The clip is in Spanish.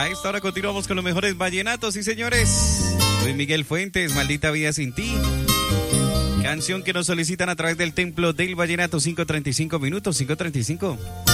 A esta hora continuamos con los mejores vallenatos, sí señores. Luis Miguel Fuentes, Maldita Vida Sin Ti. Canción que nos solicitan a través del Templo del Vallenato, 5:35 minutos, 5:35.